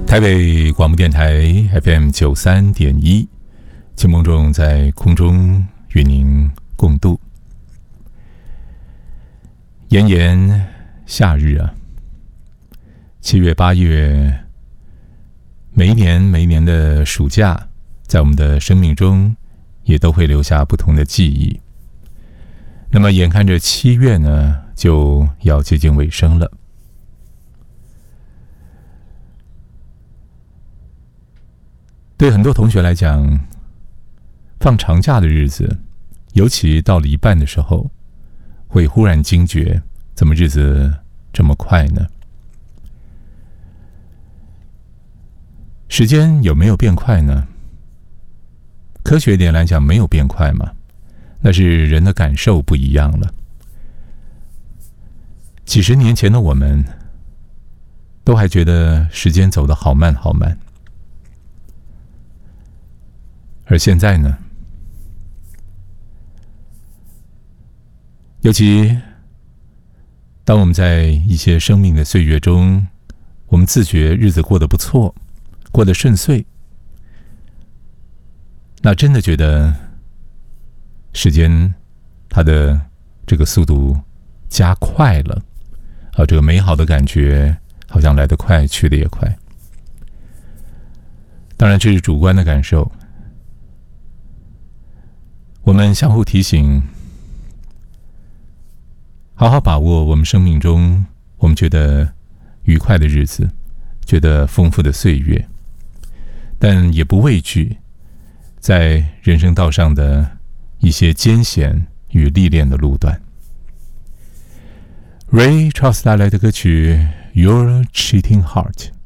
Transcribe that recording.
台北广播电台 FM93.1，青梦中在空中与您共度。炎炎夏日啊，7月8月，每一年的暑假，在我们的生命中也都会留下不同的记忆。那么眼看着7月呢，就要接近尾声了。对很多同学来讲，放长假的日子，尤其到了一半的时候，会忽然惊觉，怎么日子这么快呢？时间有没有变快呢？科学一点来讲，没有变快嘛，那是人的感受不一样了。几十年前的我们，都还觉得时间走得好慢好慢。而现在呢，尤其当我们在一些生命的岁月中，我们自觉日子过得不错，过得顺遂，那真的觉得时间它的这个速度加快了，这个美好的感觉好像来得快，去得也快。当然这是主观的感受，我们相互提醒，好好把握我们生命中我们觉得愉快的日子，觉得丰富的岁月，但也不畏惧在人生道上的一些艰险与历练的路段。Ray Charles 带来的歌曲 Your Cheating Heart。